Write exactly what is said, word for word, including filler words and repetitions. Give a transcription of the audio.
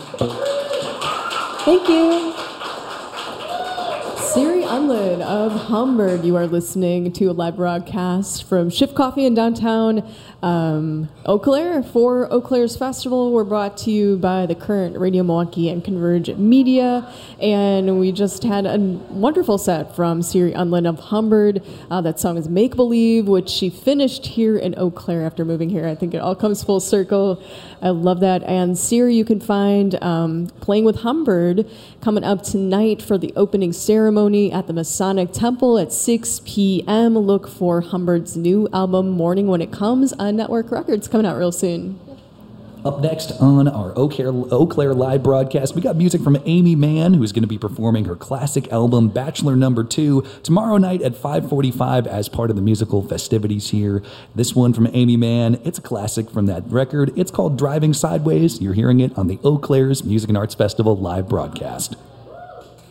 Thank you. Siri Unlin of Humbird, you are listening to a live broadcast from Shift Coffee in downtown um, Eau Claire for Eau Claire's festival. We're brought to you by the Current, Radio Milwaukee, and Converge Media. And we just had a wonderful set from Siri Unlin of Humbird. Uh, that song is Make Believe, which she finished here in Eau Claire after moving here. I think it all comes full circle. I love that. And Siri, you can find um, Playing with Humbird coming up tonight for the opening ceremony at the Masonic Temple at six p.m. Look for Humbird's new album, Morning When It Comes, on Network Records, coming out real soon. Up next on our Eau Claire, Eau Claire live broadcast, we got music from Amy Mann, who's going to be performing her classic album, Bachelor Number Two, tomorrow night at five forty-five as part of the musical festivities here. This one from Amy Mann, it's a classic from that record. It's called Driving Sideways. You're hearing it on the Eau Claire's Music and Arts Festival live broadcast.